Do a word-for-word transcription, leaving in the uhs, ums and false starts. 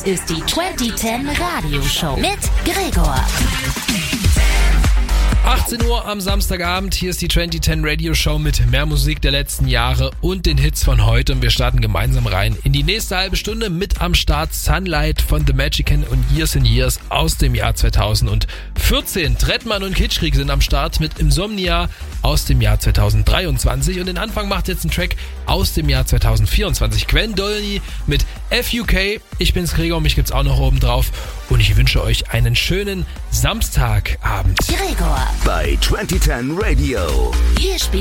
ist die zwanzig zehn Radioshow mit Gregor. achtzehn Uhr am Samstagabend, hier ist die zwanzig zehn Radio Show mit mehr Musik der letzten Jahre und den Hits von heute und wir starten gemeinsam rein in die nächste halbe Stunde mit am Start Sunlight von The Magician und Years and Years aus dem Jahr zweitausendvierzehn. Trettmann und Kitschkrieg sind am Start mit Insomnia aus dem Jahr zweitausenddreiundzwanzig und den Anfang macht jetzt ein Track aus dem Jahr zweitausendvierundzwanzig. Gwen Dolny mit F U K. Ich bin's Gregor, mich gibt's auch noch oben drauf und ich wünsche euch einen schönen Samstagabend. Gregor Bei zwanzig zehn Radio. Hier spielt